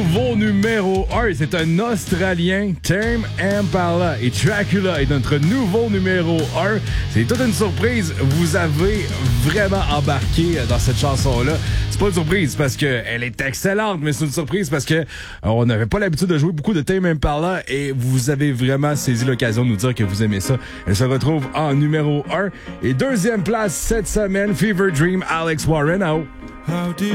nouveau numéro 1, c'est un Australien, Tame Impala. Et Dracula est notre nouveau numéro 1. C'est toute une surprise. Vous avez vraiment embarqué dans cette chanson-là. C'est pas une surprise parce qu'elle est excellente, mais c'est une surprise parce que on n'avait pas l'habitude de jouer beaucoup de Tame Impala et vous avez vraiment saisi l'occasion de nous dire que vous aimez ça. Elle se retrouve en numéro 1. Et deuxième place cette semaine, Fever Dream, Alex Warren.